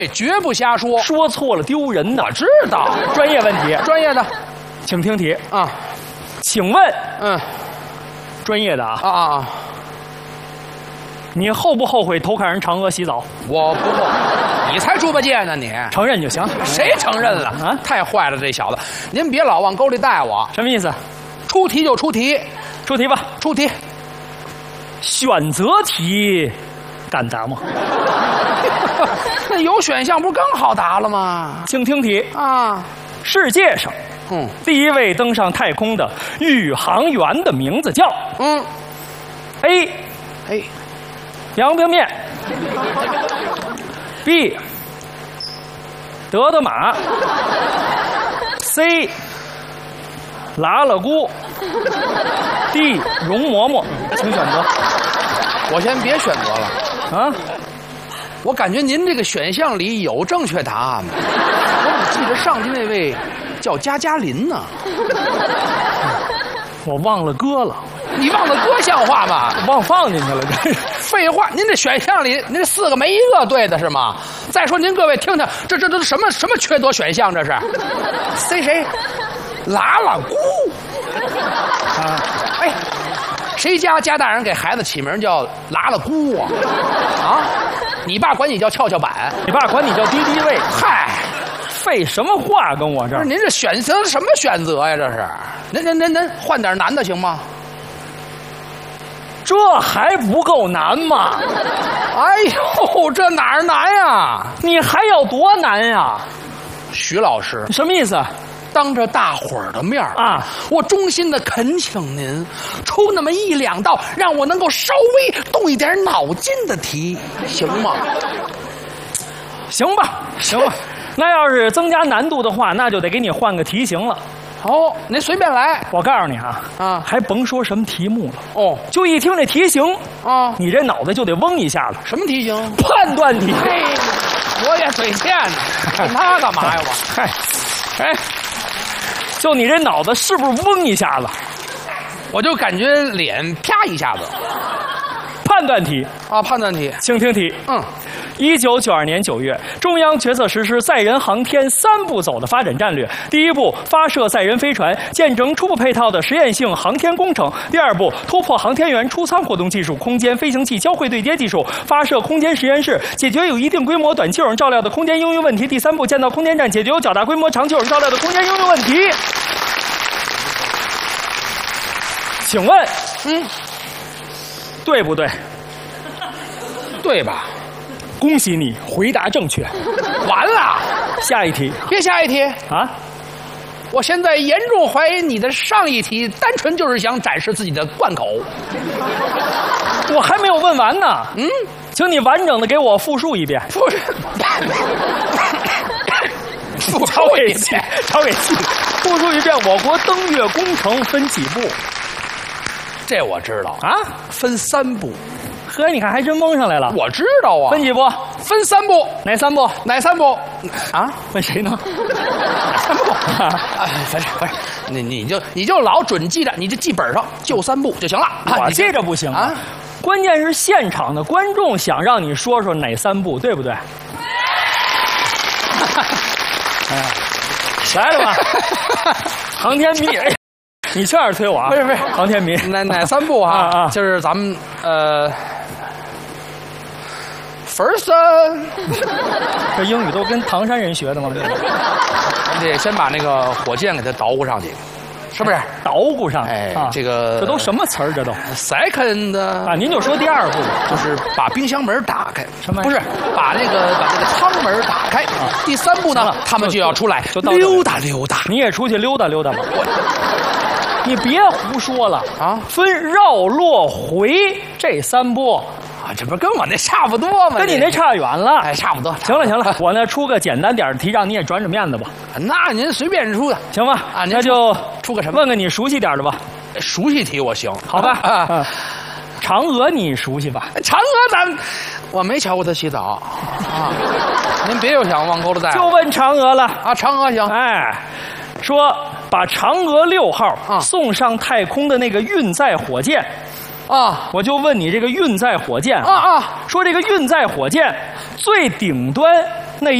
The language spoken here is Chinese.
绝不瞎说， 说错了丢人的。 我知道， 专业问题， 专业的， 请听题啊。 请问，专业的啊， 你后不后悔偷看人嫦娥洗澡？ 我不后悔，你才猪八戒呢，你承认就行。 谁承认了啊？太坏了，这小子！您别老往沟里带我。 什么意思？ 出题就出题， 出题吧， 出题。 选择题，敢答吗？ 那有选项不是更好答了吗？ 请听题啊， 世界上，第一位登上太空的宇航员的名字叫A 杨冰面 ，B 德德玛 ，C 拉拉姑 ，D 容嬷嬷，请选择。 我先别选择了啊！我感觉您这个选项里有正确答案吗？我怎么记得上去那位叫加加林呢？ 我忘了歌了。 你忘了歌像话吗？ 忘放进去了，这是废话。您这选项里，您这4个没一个对的是吗？再说您各位听听，这都什么缺德选项？这是谁？拉拉姑啊！哎，谁家大人给孩子起名叫拉拉姑啊？啊，你爸管你叫跷跷板， 你爸管你叫敌敌畏。 嗨， 废什么话跟我这儿？ 不是您这选择什么选择呀？这是，您换点难的行吗？ 这还不够难吗？ 哎呦，这哪儿难呀？ 你还要多难呀？ 徐老师， 什么意思？ 当着大伙儿的面啊，我衷心的恳请您出那么1、2道，让我能够稍微动一点脑筋的题，行吗？ 行吧。那要是增加难度的话，那就得给你换个题型了。 哦，您随便来。 我告诉你啊，还甭说什么题目了。 哦， 就一听这题型啊， 你这脑袋就得嗡一下子。 什么题型？ 判断题。 嘿，我也嘴欠呢，问他干嘛呀我？ 哎，就你这脑子是不是嗡一下子？ 我就感觉脸啪一下子。 判断题啊，判断题， 请听题。1992年9月，中央决策实施载人航天3步走的发展战略。第1步，发射载人飞船，建成初步配套的实验性航天工程；第2步，突破航天员出舱活动技术，空间飞行器交会对接技术，发射空间实验室，解决有一定规模短气筒照料的空间应用问题；第3步，建造空间站，解决有较大规模长气筒照料的空间应用问题。请问，对不对？ 对吧？ 恭喜你，回答正确。 完了， 下一题。 别下一题啊！ 我现在严重怀疑你的上一题单纯就是想展示自己的贯口。 我还没有问完呢。请你完整的给我复述一遍。 不是， 超给气，复述一遍。我国登月工程分几步？ 这我知道啊， 分3步。 呵，你看还真蒙上来了。 我知道啊， 分几步？ 分3步。 哪3步？ 哪3步？啊？ 问谁呢？ 哪3步？哎，不是，你就老准记着，你就记本上，就3步就行了。 我记着不行啊。关键是现场的观众想让你说说哪3步，对不对？来了吧，航天迷。你这样推我啊？ 不是， 航天迷。 哪3步啊？就是咱们，first， 这英语都跟唐山人学的吗？ 你得先把那个火箭给它捣鼓上去，是不是？ 捣鼓上。 哎，这都什么词儿？这都 second 啊？您就说第2步， 就是把冰箱门打开。 什么？ 不是把这个舱门打开。第3步呢，他们就要出来溜达溜达。 你也出去溜达溜达吧。你别胡说了啊！ 分绕、落、回这3步啊，这不跟我那差不多吗？ 跟你那差远了。 哎，差不多。 行了，我呢出个简单点的题，让你也转转面子吧。 那您随便出的， 行吧？ 啊， 那就出个什么？ 问个你熟悉点的吧。 熟悉题我行， 好吧？嫦娥你熟悉吧？ 嫦娥我没瞧过她洗澡啊。您别又想往沟里带。 就问嫦娥了啊，嫦娥行。 哎，说把嫦娥6号送上太空的那个运载火箭啊，我就问你这个运载火箭说这个运载火箭最顶端